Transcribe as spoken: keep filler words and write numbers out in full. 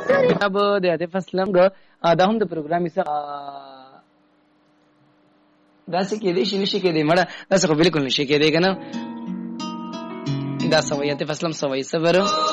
کتاب د عاطف اسلم دا هم د پروګرام یې داسې کې دې شي نشي کې دې مړه داسې خو بالکل نشي کې دې کنه دا سوي عاطف اسلم سوي صبر